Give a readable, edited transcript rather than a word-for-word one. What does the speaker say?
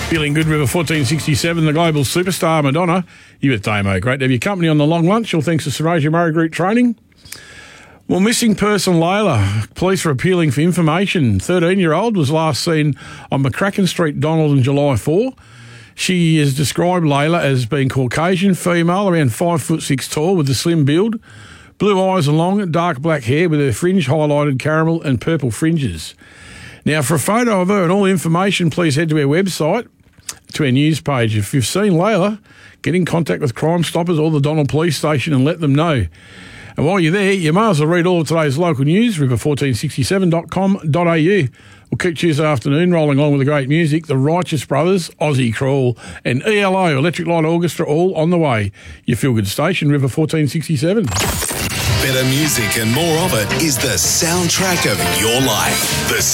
Feeling good, River 1467, the global superstar Madonna. You with Damo. Great to have your company on the long lunch. All thanks to Sir Roger Murray Group Training. Well, missing person Layla. Police are appealing for information. 13-year-old was last seen on McCracken Street, Donald, on July 4. She is described, Layla, as being Caucasian, female, around 5'6" tall, with a slim build, blue eyes and long, dark black hair with her fringe highlighted caramel and purple fringes. Now, for a photo of her and all information, please head to our website, to our news page. If you've seen Layla, get in contact with Crime Stoppers or the Donald Police Station and let them know. And while you're there, you may as well read all of today's local news, river1467.com.au. We'll keep Tuesday afternoon rolling along with the great music, the Righteous Brothers, Aussie Crawl, and ELO, Electric Light Orchestra, all on the way. Your feel-good station, River 1467. Better music and more of it is the soundtrack of your life. The